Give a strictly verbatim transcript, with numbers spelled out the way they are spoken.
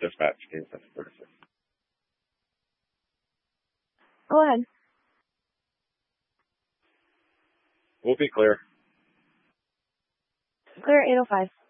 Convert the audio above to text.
Dispatch, Kansas City thirty-six. Go ahead. We'll be clear. Clear eight oh five.